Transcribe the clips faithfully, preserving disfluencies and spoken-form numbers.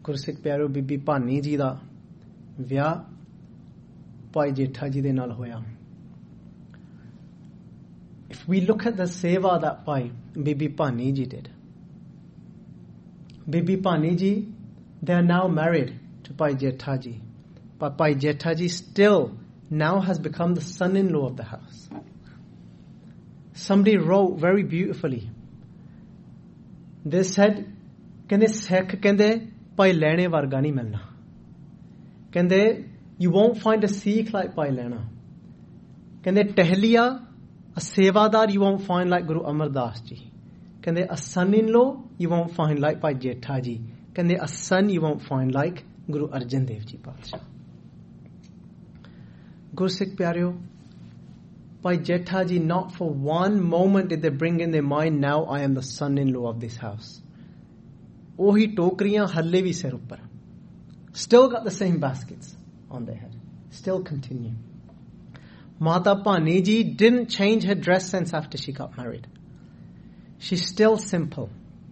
ਗੁਰਸਿੱਖ ਪਿਆਰਿਓ, ਬੀਬੀ ਭਾਨੀ ਜੀ ਦਾ ਵਿਆਹ ਭਾਈ ਜੇਠਾ ਜੀ ਦੇ ਨਾਲ ਹੋਇਆ. If we look at the seva that Bhai Bibi Pani ji did, Bibi Pani ji, they are now married to Bhai Jetha ji, but Bhai Jetha ji still now has become the son-in-law of the house. Somebody wrote very beautifully. They said, "Kende Sekh kende Bhai Lene varga nahi milna." Kende you won't find a Sikh like Bhai Lena. Kende Tehliya, a sevadar you won't find like Guru Amar Das ji. Kende a son-in-law you won't find like Bhai Jetha ji. Kende a son you won't find like Guru Arjan Dev ji Padshah. Guru Sikh Pyareo, Bhai Jetha ji, not for one moment did they bring in their mind, now I am the son-in-law of this house. Ohi tokriyan halle vi sir uppar. Still got the same baskets on their head. Still continue. Mata Pani ji didn't change her dress sense after she got married. She's still simple.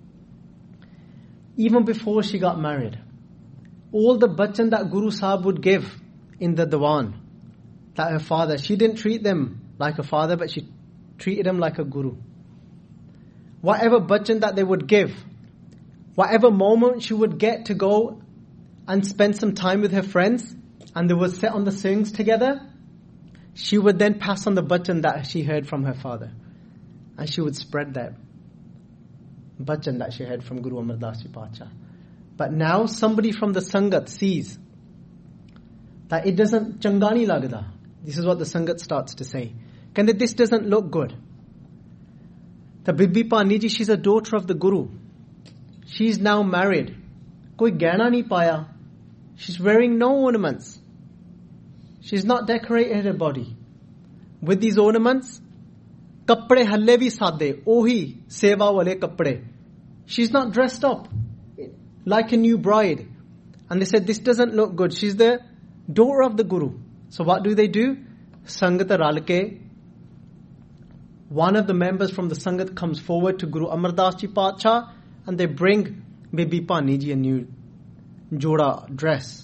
Even before she got married, all the bachan that Guru Sahib would give in the Diwan, that her father, she didn't treat them like a father, but she treated him like a guru. Whatever bachan that they would give, whatever moment she would get to go and spend some time with her friends, and they would sit on the swings together, she would then pass on the bachan that she heard from her father. And she would spread that bachan that she heard from Guru Amar Das Ji Padshah. But now somebody from the Sangat sees that it doesn't changani lagda. This is what the Sangat starts to say. Kande, this doesn't look good. The Bibi Pani ji, she's a daughter of the Guru. She's now married. Koi gehna nahi paya. She's wearing no ornaments. She's not decorated her body with these ornaments. Kapde halle vi sade, ohi seva wale kapde. She's not dressed up like a new bride. And they said, this doesn't look good. She's the daughter of the Guru. So what do they do? Sangat ralke. One of the members from the Sangat comes forward to Guru Amar Das Ji Padshah, and they bring Bibi Pani ji a new joda dress.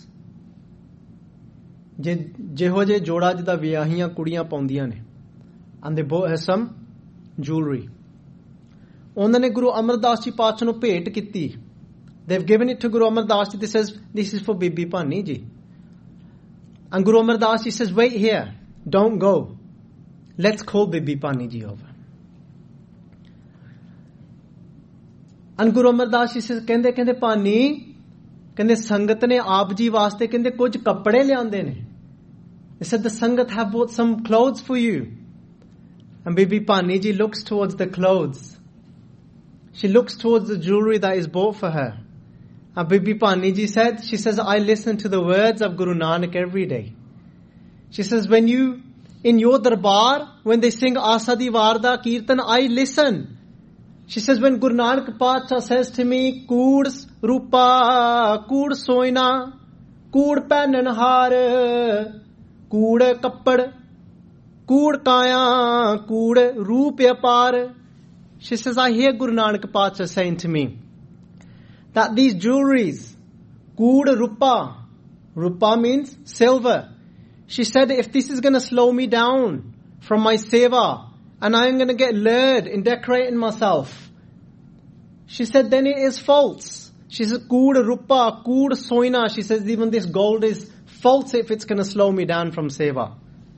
ਜਿਹੋ ਜੇ ਜੋੜਾ ਜਿਹਦਾ ਵਿਆਹੀਆਂ ਕੁੜੀਆਂ ਪਾਉਂਦੀਆਂ ਨੇ, and they bought her some jewelry. ਉਹਨਾਂ ਨੇ ਗੁਰੂ ਅਮਰਦਾਸ ਜੀ ਪਾਤਸ਼ਾਹ ਨੂੰ ਭੇਟ ਕੀਤੀ. They've given it to Guru Amar Das ji. This says, this is for Bibi Pani ji. And Guru Amar Das ji says, wait here, don't go. Let's call Bibi Pani ji over. And Guru Amar Das ji says, ਕਹਿੰਦੇ ਕਹਿੰਦੇ ਪਾਨੀ, ਕਹਿੰਦੇ ਸੰਗਤ ਨੇ ਆਪ ਜੀ ਵਾਸਤੇ ਕਹਿੰਦੇ ਕੁਝ ਕੱਪੜੇ ਲਿਆਂਦੇ ਨੇ. They said the Sangat have bought some clothes for you. And Bibi Pani ji looks towards the clothes. She looks towards the jewelry that is bought for her. And Bibi Pani ji said, she says, I listen to the words of Guru Nanak every day. She says, when you, in your darbar, when they sing Asa Di Varda Kirtan, I listen. She says, when Guru Nanak Padshah says to me, Kood Rupa, Kood Soina, Kood Pananhar, Kood Kappad, Kood Kaya, Kood Roop Yapar. She says, I hear Guru Nanak Padshah saying to me that these jewelries, Kood Rupa, Rupa means silver. She said, if this is going to slow me down from my seva, and I'm going to get lured in decorating myself, she said, then it is false. She says, Kood Rupa, Kood Soina. She says, even this gold is false if it's going to slow me down from seva.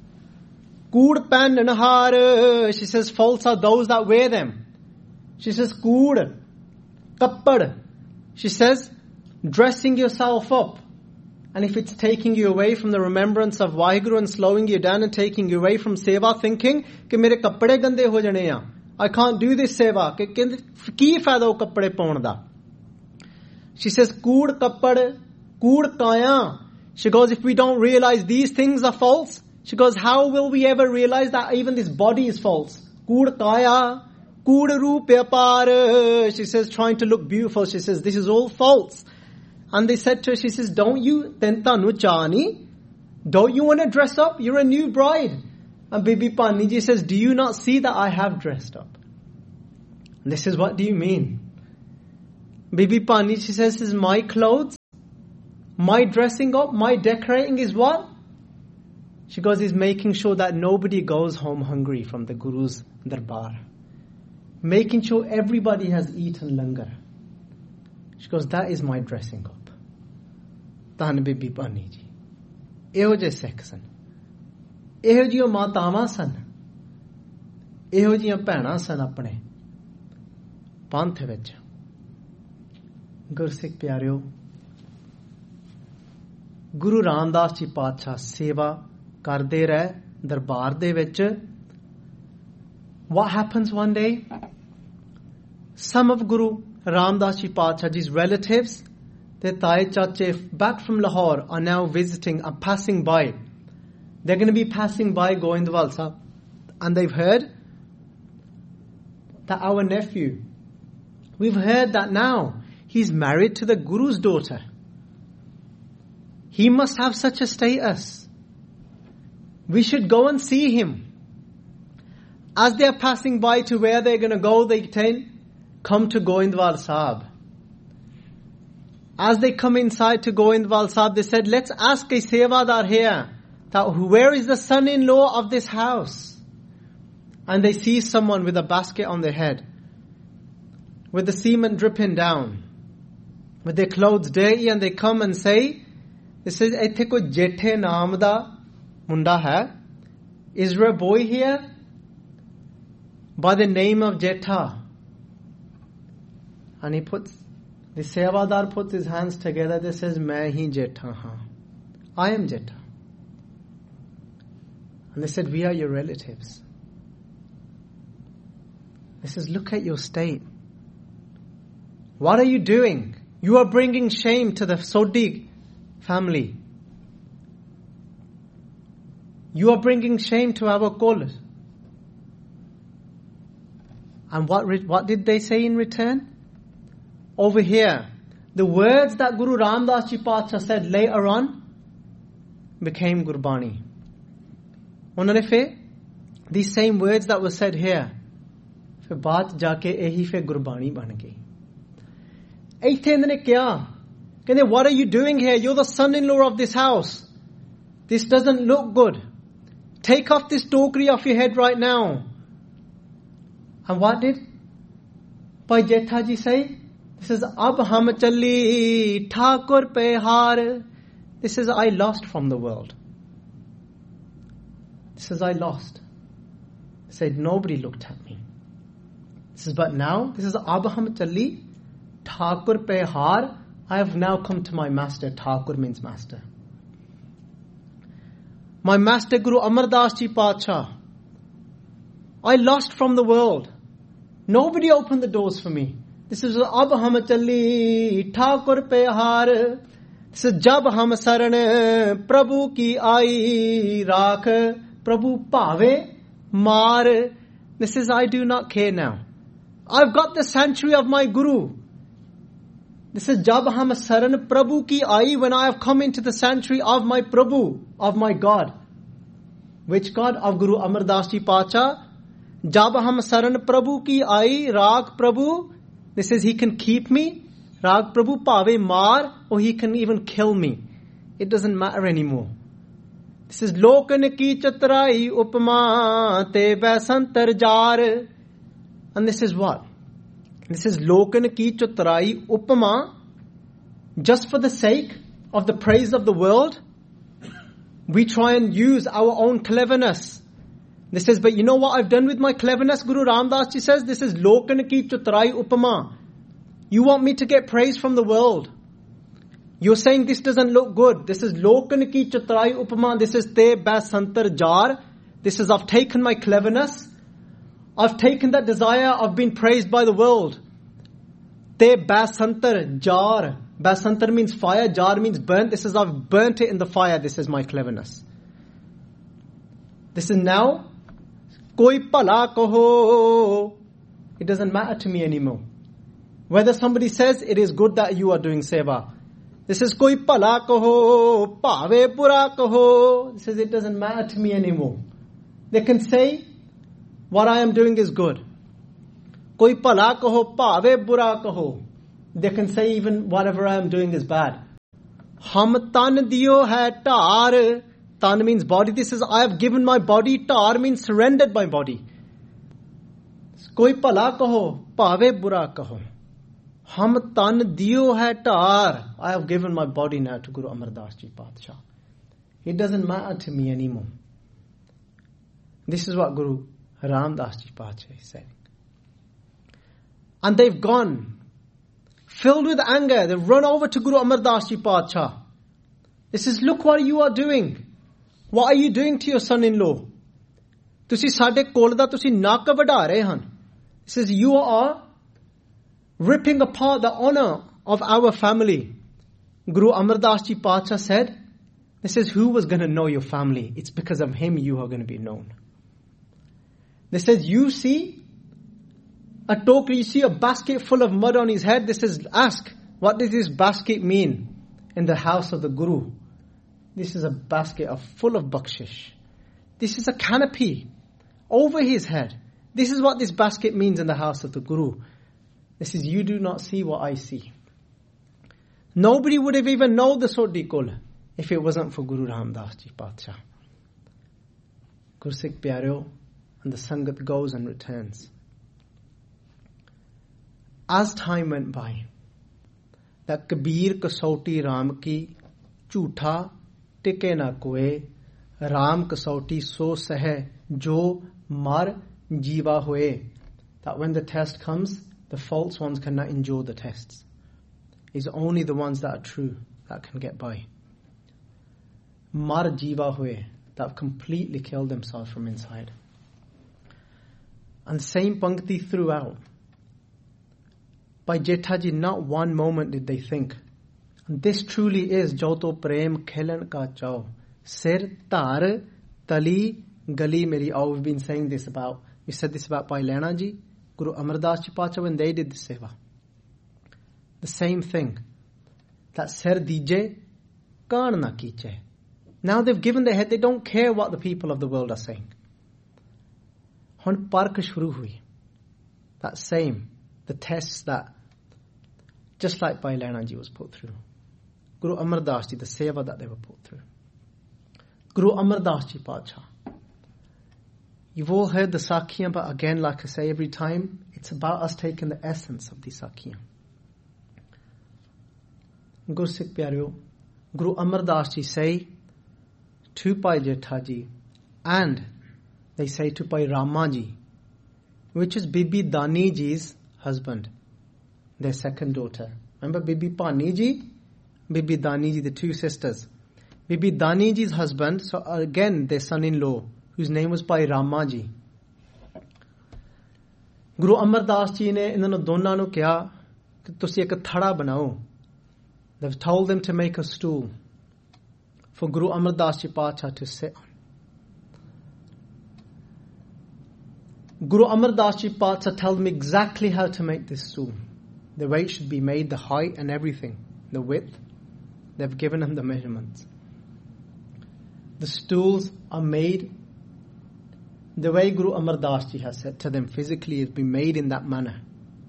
Kood Pan and Har. She says, false are those that wear them. She says, Kood Kappad. She says, dressing yourself up. And if it's taking you away from the remembrance of Vaheguru and slowing you down and taking you away from seva, thinking, कि मेरे कपड़े गंदे हो जाने हैं, I can't do this seva, कि की फायदा हो कपड़े पाउण दा. She says, कूड़ कपड़, कूड़ काया. She goes, if we don't realize these things are false, she goes, how will we ever realize that even this body is false? Kūd kaya, kūd roop yapar. She says, trying to look beautiful. She says, this is all false. And they said to her, she says, don't you, tentanu chani? Don't you want to dress up? You're a new bride. And Bibi Pani ji says, do you not see that I have dressed up? And this is, what do you mean? Bibi Pani, she says, this is my clothes. My dressing up, my decorating is what? She goes, is making sure that nobody goes home hungry from the Guru's darbar. Making sure everybody has eaten langar. She goes, that is my dressing up. Dhan Bibi Bani ji. Eho je Sikh san. Eho jiyo matawaਂ san. Eho jiyan bhaiਣਾਂ san apne ਪੰਥ ਵਿੱਚ. ਗੁਰਸਿੱਖ ਪਿਆਰਿਓ, ਗੁਰੂ ਰਾਮਦਾਸ ਜੀ ਪਾਤਸ਼ਾਹ ਸੇਵਾ ਕਰਦੇ ਰਹੇ ਦਰਬਾਰ ਦੇ ਵਿੱਚ. What happens one day? Some of Guru Ramdas Ji Paatshah Ji's relatives, the Tae Chache back from Lahore, are now visiting and passing by. They're going to be passing by Goindwal Sahib, and they've heard that our nephew, we've heard that now he's married to the Guru's daughter. He must have such a status. We should go and see him. As they are passing by to where they're going to go, they can come to Goindwal Sahib. As they come inside to Goindwal Sahib, they said, let's ask a sevadar here, that where is the son-in-law of this house? And they see someone with a basket on their head, with the semen dripping down, with their clothes dirty, and they come and say, this is ethe koi jethe naam da munda hai. Is there a boy here by the name of Jetha? And he puts, the sevadar puts his hands together. They says, main hi Jetha haan. I am Jetha. And they said, we are your relatives. He says, look at your state. What are you doing? You are bringing shame to the Sodhi family. You are bringing shame to our Kol. And what, what did they say in return? Over here, the words that Guru Ramdas Ji Paatshah said later on became Gurbani. Unhone fe, these same words that were said here, fe baat jaake ehi fe Gurbani ban gayi. Aithe inhone kya? Kehne, what are you doing here? You're the son-in-law of this house. This doesn't look good. Take off this tokri off your head right now. And what did Bhai Jetha ji say? This is Ab Ham Challi Thakur Pe Haar. This is I lost from the world. This is I lost. He said, nobody looked at me. This is but now, this is Ab Ham Challi Thakur Pe Haar. I have now come to my master. Thakur means master. My master Guru Amar Das Ji Paatshah. I lost from the world. Nobody opened the doors for me. This is Ab Ham Challi Thakur Pe Haar. This is Jab Ham Saran Prabhu Ki Ai Rakh. Prabhu Pave Mar. This is I do not care now. I've got the sanctuary of my Guru. This is Jab Ham Saran Prabhu Ki Ai, when I have come into the sanctuary of my Prabhu, of my God. Which God? Of Guru Amar Das Ji Paatshah. Jab Ham Saran Prabhu Ki Ai, Rag Prabhu. This is He can keep me. Rag Prabhu Pave Mar, or He can even kill me. It doesn't matter anymore. This is Lokan Ki Chatrai Upama Te Basantar Jar. And this is what? This is Lokan Ki Chatrai Upama. Just for the sake of the praise of the world, we try and use our own cleverness. This says, but you know what I've done with my cleverness? Guru Ramdas Ji says, this is Lokan Ki Chatrai Upama. You want me to get praise from the world. You're saying this doesn't look good. This is Lokan Ki Chatrai Upama. This is Te Basantar Jar. This is I've taken my cleverness. I've taken that desire of being praised by the world. Te Basantar Jar. Basantar means fire. Jar means burnt. This is I've burnt it in the fire. This is my cleverness. This is now Koi Pala Kaho. It doesn't matter to me anymore. Whether somebody says it is good that you are doing seva. This is Koi Pala Kaho, Pave Pura Kaho. This says it doesn't matter to me anymore. They can say what I am doing is good. Koi Pala Kaho, Pave Pura Kaho. They can say even whatever I am doing is bad. Hum tan diyo hai tar. Tan means body. This is, I have given my body. Tar means surrendered my body. Koi pala kaho, pave bura kaho. Hum tan diyo hai tar. I have given my body now to Guru Amar Das Ji Padshah. It doesn't matter to me anymore. This is what Guru Ram Das Ji Padshah is saying. And they've gone, filled with anger. They've run over to Guru Amar Das Ji Padshah. He says, look what you are doing. What are you doing to your son-in-law? Tusi sade kol da tusi nak vada rahe han. He says, you are ripping apart the honor of our family. Guru Amar Das Ji Padshah said, he says, who was going to know your family? It's because of him you are going to be known. They said, you see a toke, you see a basket full of mud on his head. This is, ask, what does this basket mean in the house of the Guru? This is a basket of full of bakshish. This is a canopy over his head. This is what this basket means in the house of the Guru. This is, you do not see what I see. Nobody would have even known the Sodhi Kul if it wasn't for Guru Ram Das Ji Padshah. Gursikh Pyareo, and the Sangat goes and returns. As time went by, that Kabir Kasauti Ram ki Chutha Tike na koe, Ram Kasauti so sahe jo mar jiva hoye. That when the test comes, the false ones cannot endure the tests. It's only the ones that are true that can get by. Mar jiva hoye, that have completely killed themselves from inside. And same Pankti throughout. By Jethaji, not one moment did they think. And this truly is Joto Prem Khelan Ka Chao. Sir Tar Tali Gali Meri. Oh, we've been saying this about, we said this about Bhai Lehna Ji, Guru Amar Das Ji Padshah when they did the seva. The same thing. That Sir Dije, Kaan na Kiche. Now they've given their head, they don't care what the people of the world are saying. Hun park shuru hui. That same, the tests that, just like Bhai Lehna Ji was put through. Guru Amar Das Ji, the seva that they were put through. Guru Amar Das Ji Padshah. You've all heard the Sakhiyan, but again, like I say every time, it's about us taking the essence of the Sakhiyan. Gursikh Pyareo, Guru Amar Das Ji say to Bhai Jethaji, and they say to Bhai Rama Ji, which is Bibi Dani Ji's husband, their second daughter. Remember Bibi Pani Ji, Bibi Dani Ji, the two sisters. Bibi Dani Ji's husband, so again their son-in-law, whose name was Bhai Rama Ji. Guru Amar Das Ji ne inano donna nu kya ki tusi ek thada banao. They've told them to make a stool for Guru Amar Das Ji Padshah to sit on. Guru Amar Das Ji Padshah told me exactly how to make this stool. The way it should be made, the height and everything, the width. They've given him the measurements. The stools are made the way Guru Amar Das Ji has said to them physically, it's been made in that manner.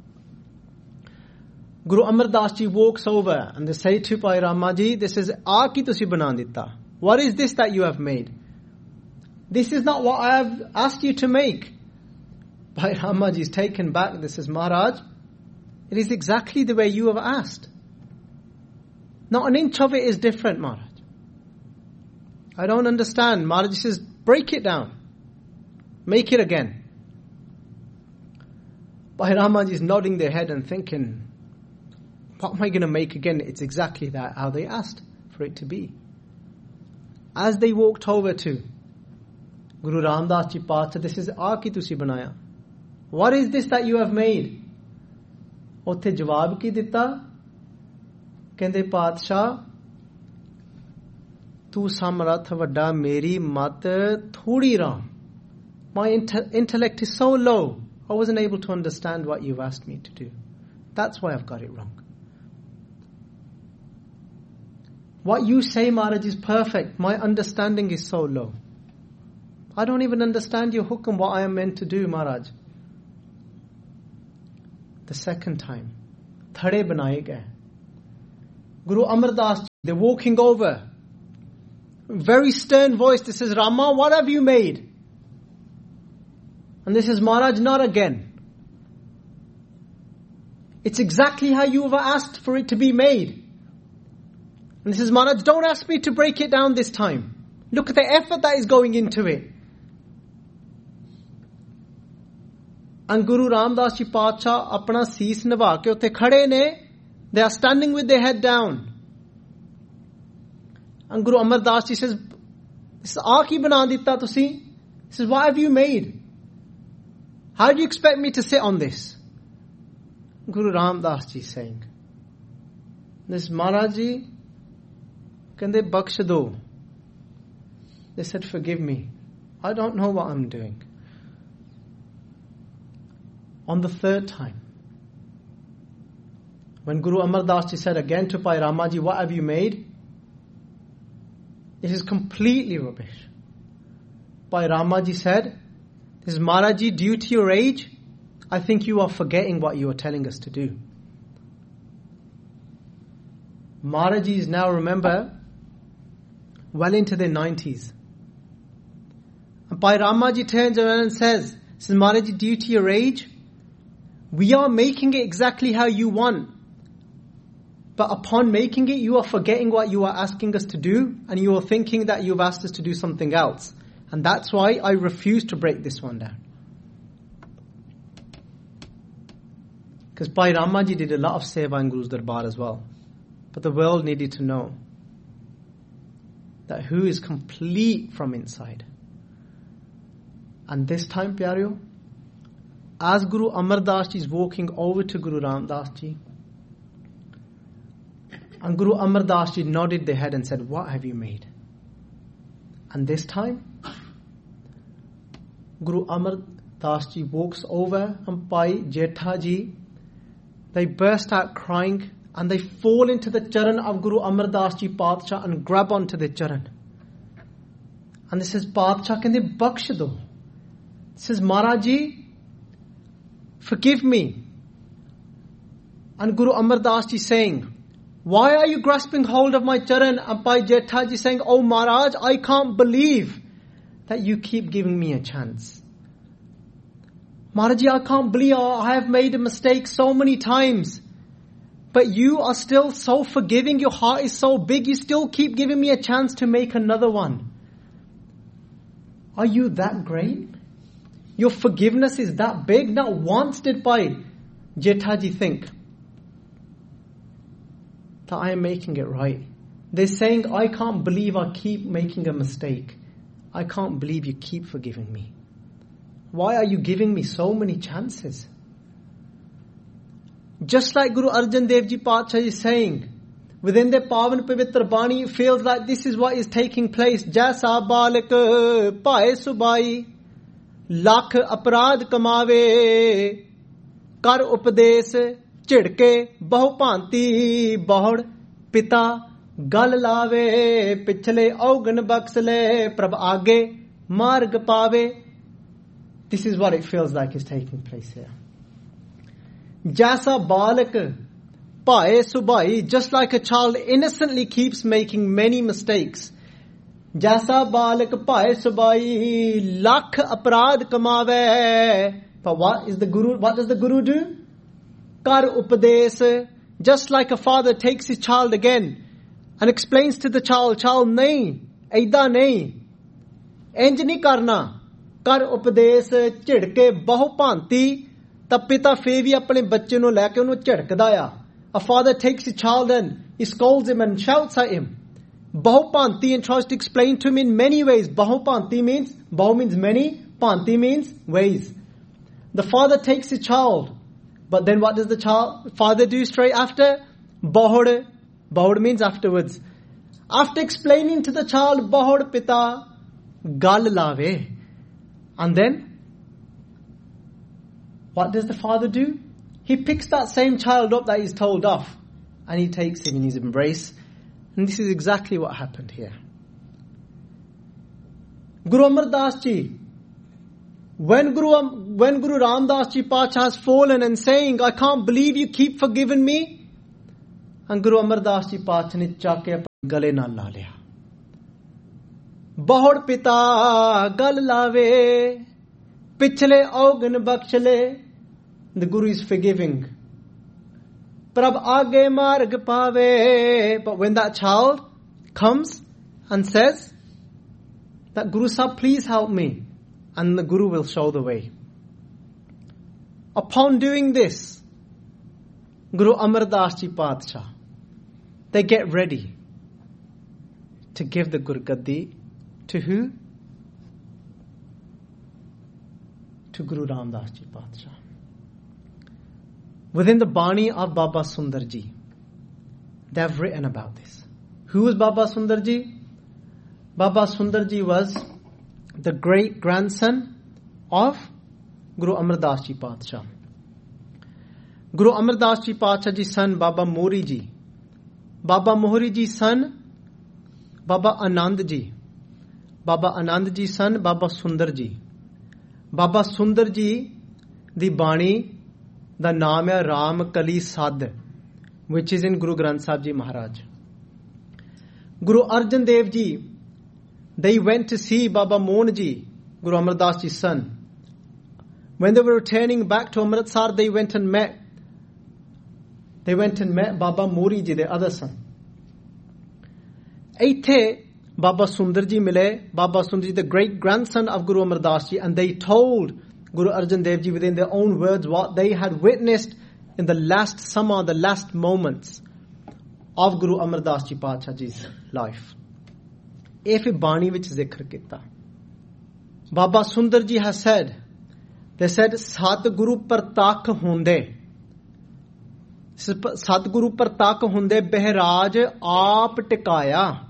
Guru Amar Das Ji walks over and they say to Bhai Rama Ji, this is Aa ki tusi bana ditta. What is this that you have made? This is not what I have asked you to make. Bhai Rama Ji is taken back. This is Maharaj. It is exactly the way you have asked. Not an inch of it is different, Maharaj. I don't understand. Maharaj says, break it down. Make it again. Bhai Rama Ji is nodding their head and thinking, what am I going to make again? It's exactly that, how they asked for it to be. As they walked over to Guru Ram Das Ji Padshah, this is Aa ki tusi banaya. What is this that you have made? Uthe jawab ki ditta? Kende Padshah, tu samrath vadda meri mat thodi ram. My inter- intellect is so low, I wasn't able to understand what you've asked me to do. That's why I've got it wrong. What you say, Maharaj, is perfect. My understanding is so low. I don't even understand your hukam, what I am meant to do, Maharaj. The second time, thade banaye gaye. Guru Amar Das They're walking over. Very stern voice. This is Rama, what have you made? And this is Maharaj, not again. It's exactly how you have asked for it to be made. And this is Maharaj, don't ask me to break it down this time. Look at the effort that is going into it. And Guru Ramdas Ji Paatshah apna sees nava ke utte khade ne. They are standing with their head down. And Guru Amar Das Ji says, this aah ki bana ditta tusi? He says, what have you made? How do you expect me to sit on this? Guru Ramdas Ji saying, this Maharaj Ji, kande baksha do. They said, forgive me. I don't know what I'm doing. On the third time, when Guru Amar Das Ji said again to Bhai Ramaji, what have you made? This is completely rubbish. Bhai Ramaji said, this is Maharaji, due to your age, I think you are forgetting what you are telling us to do. Maharaji is now, remember, well into their nineties. And Bhai Ramaji turns around and says, this is Maharaji, due to your age, we are making it exactly how you want. But upon making it, you are forgetting what you are asking us to do, and you are thinking that you've asked us to do something else. And that's why I refuse to break this one down. Because Bhai Ramaji did a lot of seva in Guru's Darbar as well. But the world needed to know that who is complete from inside. And this time, Pyareo, as Guru Amar Das Ji is walking over to Guru Ramdas Ji, and Guru Amar Das Ji nodded their head and said, what have you made? And this time, Guru Amar Das Ji walks over and Bhai Jetha Ji, they burst out crying and they fall into the charan of Guru Amar Das Ji Paatshah and grab onto the charan. And this is Paatshah, can they baksha do? This is Maharaj Ji, forgive me. And Guru Amar Das Ji saying, why are you grasping hold of my charan? And Bhai Jetha Ji saying, oh Maharaj, I can't believe that you keep giving me a chance. Maharaj Ji, I can't believe I have made a mistake so many times. But you are still so forgiving, your heart is so big, you still keep giving me a chance to make another one. Are you that great? Your forgiveness is that big? Not once did Bhai Jetha Ji think that I am making it right. They're saying, I can't believe I keep making a mistake. I can't believe you keep forgiving me. Why are you giving me so many chances? Just like Guru Arjan Dev Ji Paatshah is saying, within the Pavan Pavitra Bani, it feels like this is what is taking place. Jaisa balak pae subai, lakh aparad kamave, kar upades, chidke, bahu panti, bahud, pita, gal lave, pichale, augan baksale, prab aage, marg pave. This is what it feels like is taking place here. Jaisa balak, pae subai, just like a child innocently keeps making many mistakes. Jaisa balak pae subai, lakh aparad kamave. But what is the Guru? What does the Guru do? Kar upades, just like a father takes his child again and explains to the child, child, nahi, aida nahi, inj nahi karna. Kar upades, chidke, bahu panti, tab pita fir vi apne bacche nu leke unu chidkda ya. A father takes his child and he scolds him and shouts at him. Bahu panti, and tries to explain to him in many ways. Bahu panti means, bahu means many, panti means ways. The father takes his child, but then what does the child father do straight after? Bahud. Bahud means afterwards. After explaining to the child, bahud pita, gal lave. And then, what does the father do? He picks that same child up that he's told off, and he takes him in his embrace. And this is exactly what happened here. Guru Amar Das Ji, when Guru, when Guru Ramdas Ji Paatshah has fallen and saying, I can't believe you keep forgiving me. And Guru Amar Das Ji Paatshah ne chake गले नाल ला लिया। बहुड़ पिता गल लावे, पिछले औगन बख्श ले। The Guru is forgiving. Prab aage marg paave. But when that child comes and says that Guru Sahib, please help me, and the Guru will show the way. Upon doing this, Guru Amar Das Ji Padshah, they get ready to give the Gurgaddi to who? To Guru Ram Das Ji Padshah. Within the Bani of Baba Sundar Ji, they have written about this. Who was Baba Sundar Ji? Baba Sundar Ji was the great grandson of Guru Amar Das Ji Padshah. Guru Amar Das Ji Padshah Ji's son Baba Mohri Ji. Baba Mohri Ji's son Baba Anand Ji. Baba Anand Ji's son Baba Sundar Ji. Baba Sundar Ji the Bani, the name is Ram Kali Sad, which is in Guru Granth Sahib Ji Maharaj. Guru Arjan Dev Ji, they went to see Baba Mohan Ji, Guru Amar Das Ji's son. When they were returning back to Amritsar, they went and met. They went and met Baba Mohri Ji, their other son. Aithe Baba Sundar Ji mile, Baba Sundar Ji, the great grandson of Guru Amar Das Ji, and they told Guru Arjan Dev Ji within their own words what they had witnessed in the last summer, the last moments of Guru Amar Das Ji Padshah Ji's life. If a Bani which zikr kita. Baba Sundar Ji has said, they said, Sat Guru Partak Hunde. Sat Guru Partak Hunde Behraj Aap Tikaya.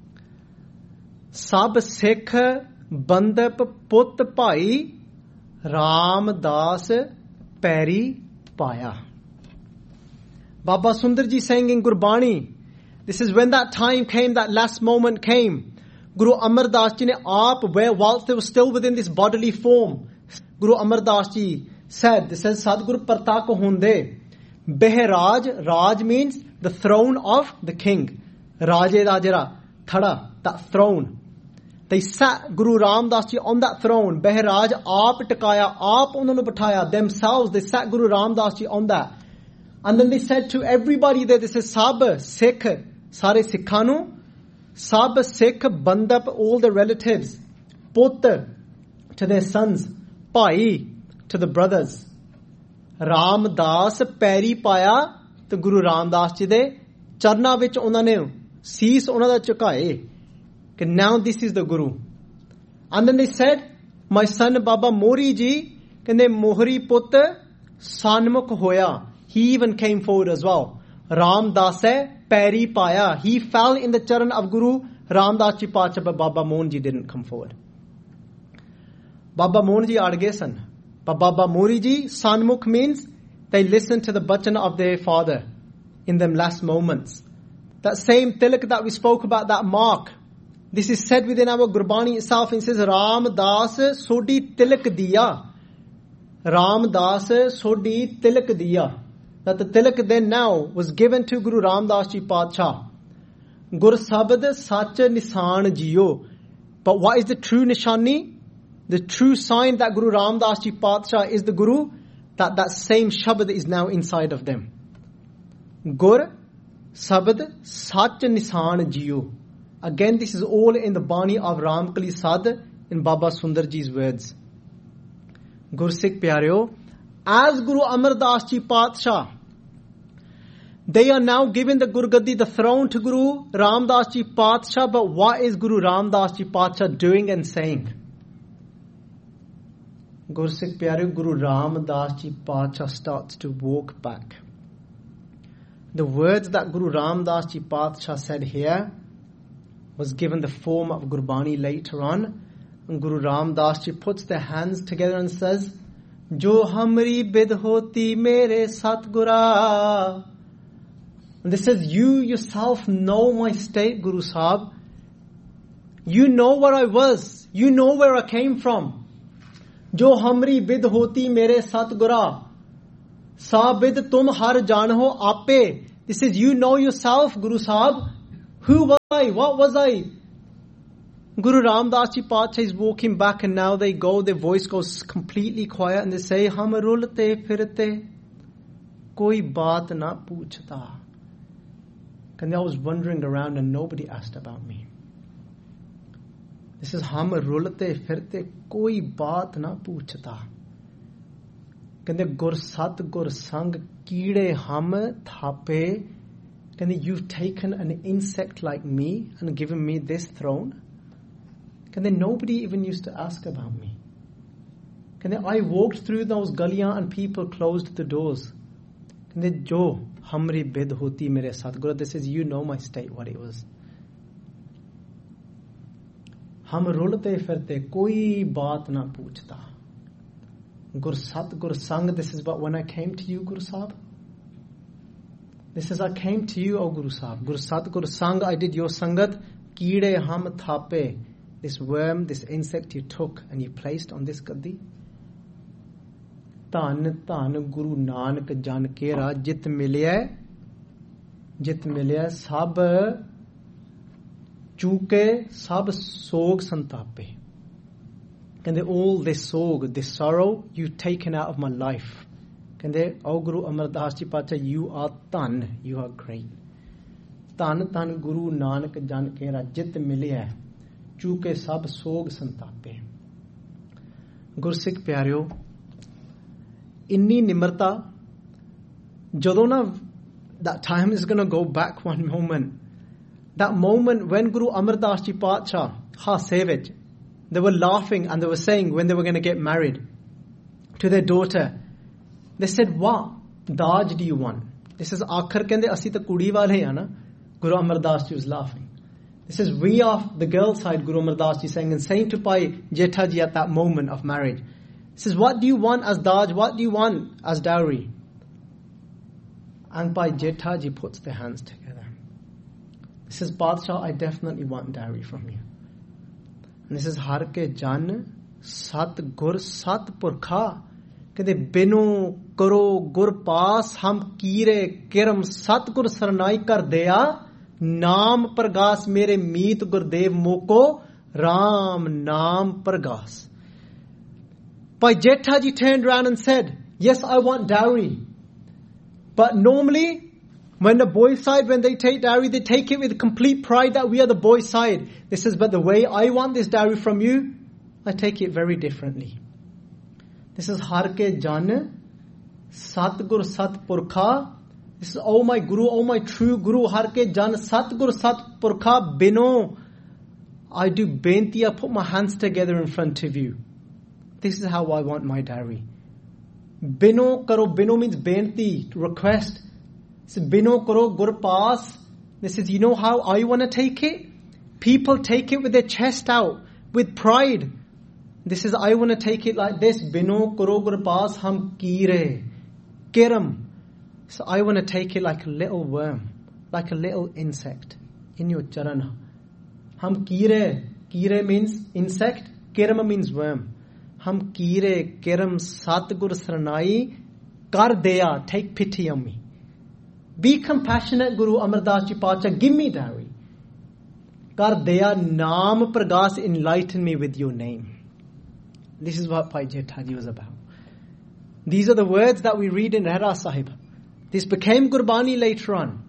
Sab Sikh Bandap Put Pai Ram Das Peri Paya. Baba Sundar Ji saying in Gurbani, this is when that time came, that last moment came. Guru Amar Das Ji ne aap, where whilst they were still within this bodily form, Guru Amar Das Ji said, this says Sadguru Partak Hunde Behraj. Raj means the throne of the king. Raje Rajara Thada, that throne. They sat Guru Ram Das Ji on that throne. Behraj aap tikaya, aap unhone bithaya themselves. They sat Guru Ram Das Ji on that. And then they said to everybody there, this is Sab Sikh, Sare Sikhanu, Sab Sikh Bandap, all the relatives, Putter to their sons, Pai to the brothers. Ram Das Peri Paya, the Guru Ram Das Ji de Charna vich ਉਹਨਾਂ ਨੇ ਸੀਸ ਉਹਨਾਂ ਦਾ ਝੁਕਾਏ. Now this is the Guru. And then they said, my son Baba Mohri Ji, ਕਹਿੰਦੇ ਮੋਹਰੀ ਪੁੱਤ ਸਾਨਮੁਖ ਹੋਇਆ. He even came forward as well. Ram Das Peri Paya. He fell in the charan of Guru Ram Das Ji Padshah, but Baba Mohan Ji didn't come forward. Baba Mohan Ji aad san. But Baba Mohri Ji, Sanmukh means they listened to the bachan of their father in them last moments. That same tilak that we spoke about, that mark, this is said within our Gurbani itself. It says, Ram Das Sodi Tilak Diya. Ram Das Sodi Tilak Diya. That the tilak then now was given to Guru Ram Das Ji Padshah. Gur Sabad Sach Nisan Jiyo. But what is the true nishani? The true sign that Guru Ram Das Ji Padshah is the Guru, that that same Shabad is now inside of them. Gur Sabad Sach Nisan Jiyo. Again, this is all in the Bani of Ram Kali Sad in Baba Sundar Ji's words. Gursikh Pyareo, as Guru Amar Das Ji Padshah, they are now giving the Gurgaddi, the throne, to Guru Ram Das Ji Padshah. But what is Guru Ram Das Ji Padshah doing and saying? Gursikh Pyareo, Guru Ram Das Ji Padshah starts to walk back. The words that Guru Ram Das Ji Padshah said here was given the form of Gurbani later on. And Guru Ram Das Ji puts their hands together and says, Jo hamri bid hoti mere Satgura. And this says, you yourself know my state, Guru Sahib. You know where I was. You know where I came from. Jo hamri bid hoti mere Satgura. Sabid tum har janho ape. This is, you know yourself, Guru Sahib, Who was I? What was I? Guru Ramdas Ji Pacha is walking back, and now they go, their voice goes completely quiet, and they say, Hum rulte firte, koi baat na poochta. And I was wandering around and nobody asked about me. This is Hum rulte firte, koi baat na poochta. Kande gur sat gur sang keede hum thape. Kande you've taken an insect like me and given me this throne. And then nobody even used to ask about me. And then I walked through those galiyan and people closed the doors. And then jo hamri bid hoti mere Satguru, this is, you know my state, what it was. Hum rulte firte koi baat na poochta. Gur Sat Gur Sang, this is but when I came to you, Guru Sahib. This is I came to you, O Guru Sahib. Gur Sat Gur Sang, I did your sangat. Keede hum thape. This worm, this insect you took and you placed on this gaddi. Dhan dhan Guru Nanak jan kera jit milya, jit milya sab chuke sab sog santape. And all this sog, this sorrow, you've taken out of my life. And O Guru Amar Das Ji Pacha, you are dhan, you are great. Dhan dhan Guru Nanak jan kera jit milya. चूके सब सोग संतापे. गुरसिख प्यारियो, इन्नी निम्रता, जदों ना, that time is going to go back one moment. That moment when Guru Amar Das Ji Pacha, Ha Sevij, they were laughing and they were saying when they were going to get married to their daughter, they said, what Daj do you want? This is Akhar kende asi ta kudi wale hai na. Guru Amar Das Ji was laughing. This is we are the girl side, Guru Amar Das Ji saying, and saying to Pai Jethaji at that moment of marriage. This is, what do you want as Daj? What do you want as dowry? And Pai Jethaji puts their hands together. This is, Badshah, I definitely want dowry from you. And this is, Har ke jan sat gur sat purkha. Kede binu karo gur paas ham kire kiram sat gur sarnai kar deya. Naam Pargas mere meet Gurdev moko Ram Naam Pargas. Pai Jethaji turned around and said, yes, I want dowry. But normally, when the boys' side, when they take dowry, they take it with complete pride that we are the boys' side. This is, but the way I want this dowry from you, I take it very differently. This is Har ke jan Satgur Sat Purkha. This is, oh my Guru, oh my true Guru, Har ke jan Satgur Sat Purkha bino. I do benti, I put my hands together in front of you. This is how I want my dowry. Bino karo, bino means benti, request. This is bino karo gur paas. This is, you know how I want to take it? People take it with their chest out, with pride. This is, I want to take it like this. Bino karo gur paas ham kire. Kiram. So I want to take it like a little worm, like a little insect in your charana. Ham kire, kire means insect, kiram means worm. Ham kire, kiram satgur sarnai kar deya, take pity on me. Be compassionate, Guru Amar Das Ji Pacha, give me dowry. Kar deya naam pragas, enlighten me with your name. This is what Pai Jethaji was about. These are the words that we read in Rehra Sahib. This became Gurbani later on.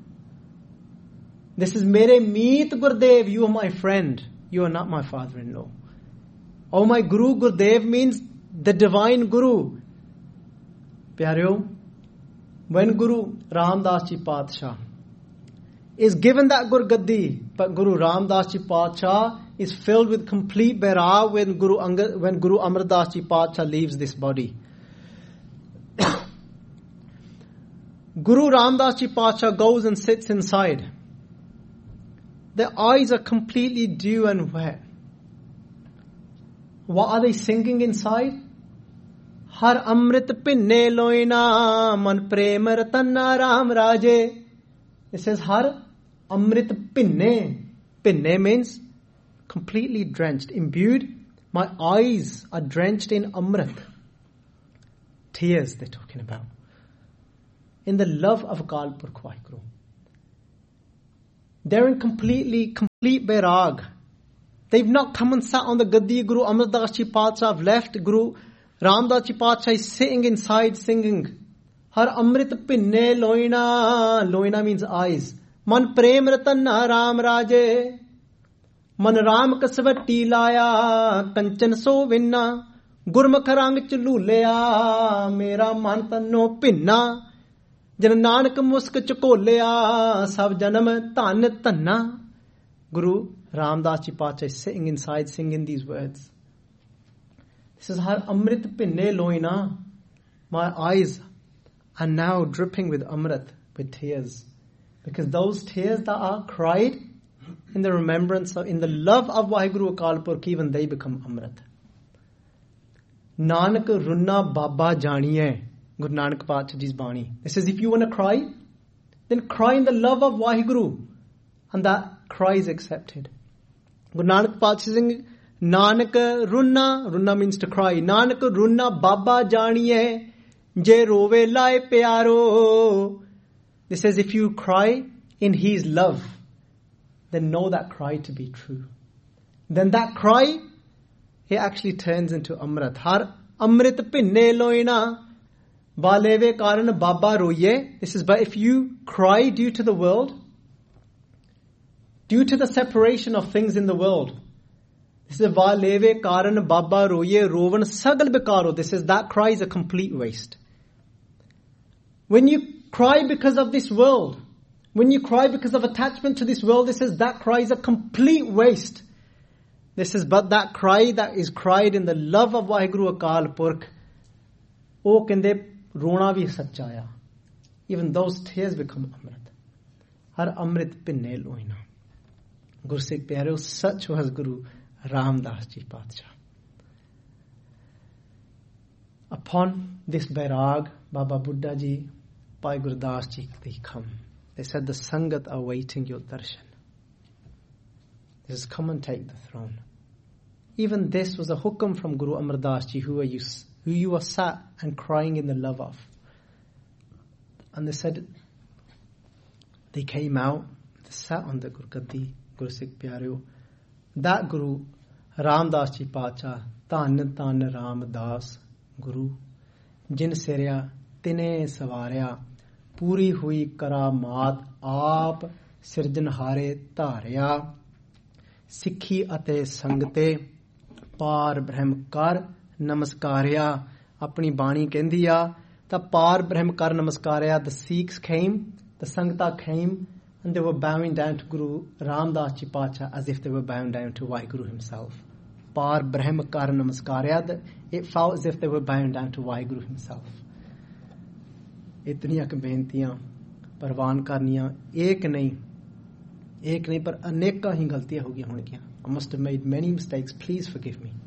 This is Mere Meet Gurdev, you are my friend. You are not my father-in-law. Oh my Guru, Gurdev means the divine Guru. Pyareo, when Guru Ramdas Ji Pacha is given that Gur Gaddi, but Guru Ramdas Ji Pacha is filled with complete bera when Guru, Angad, when Guru Amar Das Ji Pacha leaves this body. Guru Ramdas Ji Pacha goes and sits inside. Their eyes are completely dew and wet. What are they singing inside? Har amrit pinne loina man prem ratanna ram raje. It says Har amrit pinne. Pinne means completely drenched, imbued. My eyes are drenched in amrit. Tears they're talking about. In the love of Akal Purkh Waheguru. They're in completely, complete bairag. They've not come and sat on the Gaddi. Guru Amar Das Ji Paatshah have left. Guru Ram Das Ji Paatshah is sitting inside singing. Har Amrit Pinne Loina. Loina means eyes. Man Prem Ratanna Ram Raje. Man Ram Kasvati Laya. Kanchan So Vinna. Gurmukh Rang Chululea. Mera Man Tanno Pinna. Jan Nanak Musk Chokolea. Sab Janam Tan Tanna. Guru Ram Das Ji Paatshah is sitting inside singing these words. This is Har Amrit Pinne Loina. My eyes are now dripping with Amrit, with tears. Because those tears that are cried in the remembrance of, in the love of Waheguru Akal Purkh, even they become Amrit. Nanak Runna Baba Janiye. Guru Nanak Paatshah Ji's Bani. This is if you want to cry, then cry in the love of Waheguru. And that cry is accepted. Guru Nanak Paatshah singing, Nanak Runna, Runna means to cry. Nanak Runna Baba Janiye, Je Rove Lai Pyaro. This says if you cry in his love, then know that cry to be true. Then that cry, it actually turns into Amrit. Har Amrit Pinne Loina, Baleve Karan Baba Roye. This is, but if you cry due to the world, due to the separation of things in the world, this is Valeve Karan Baba Roye Rovan Sagal Bekaro. This is, that cry is a complete waste. When you cry because of this world, when you cry because of attachment to this world, this is, that cry is a complete waste. This is, but that cry that is cried in the love of Waheguru Akal Purkh, oh kende rona bhi sachaya. Even those tears become Amrit. Har Amrit Pinne Loina. Guru Sikh Pyareo, such was Guru Ram Das Ji Paatshah. Upon this Bairag, Baba Buddha Ji, Bhai Gurdas Ji, they come. They said, the Sangat are waiting your darshan. They says, come and take the throne. Even this was a hukam from Guru Amar Das Ji, who, are you, who you were sat and crying in the love of. And they said, they came out, they sat on the Guru Gaddi, Guru Sikh Pyareo. That Guru Ram Das Ji Paatshah, Tan Tan Ram Das Guru, Jin Sirya Tine Savarya, Puri Hui Karamat Aap Sirjanhare Dharya, Sikhi Ate Sangte Par Brahm Kar Namaskarya. Apni Bani kendi a ta Par Brahm Kar Namaskarya. The Sikhs came, the Sangta came, and they were bowing down to Guru Ram Das Ji Paatshah as if they were bowing down to Waheguru himself. Par Brahm Kar Namaskarya. It felt as if they were bowing down to Waheguru himself. इतनी बेनतियां परवान करनियां एक नहीं एक नहीं पर अनेक ही गलतियां हो गई होंगियां. I must have made many mistakes. Please forgive me.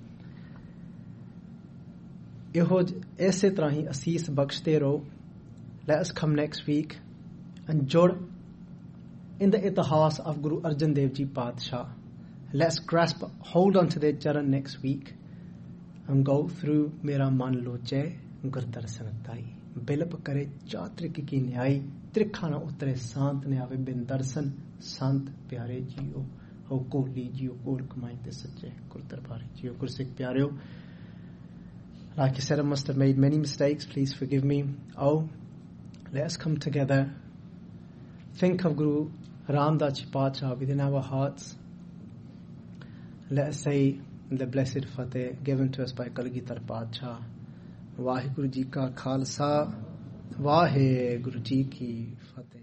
ਇਹੋ ਇਸੇ ਤਰ੍ਹਾਂ ਹੀ ਅਸੀਸ ਬਖਸ਼ਦੇ ਰਹੋ. Let us come next week and jod in the itihas of Guru Arjan Dev Ji Paatshah. Let's grasp hold on to their charan next week and go through Mera Man Loche Gurdarshan Tai. बिलप करे चात्रिक की न्याय त्रिखाना उतरे शांत ने आवे बिन दर्शन संत प्यारे जियो हो कोली जियो कोल कमाइते सच्चे गुरु दरबार जियो. गुरु सिख प्यारे, like I said, I must have made many mistakes. Please forgive me. Oh, let us come together. Think of Guru Ram Das Ji Paatshah within our hearts. Let us say the blessed Fateh given to us by Kalgitar Paatshah. Waheguru ji का खालसा वाहिगुरु जी की फतेह.